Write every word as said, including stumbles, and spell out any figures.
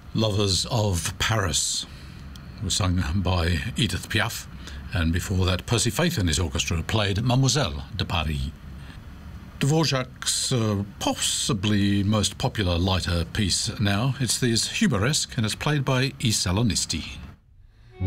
Lovers of Paris was sung by Edith Piaf, and before that Percy Faith and his orchestra played Mademoiselle de Paris. Dvorak's uh, possibly most popular lighter piece now. It's this Humoresque, and it's played by I Salonisti.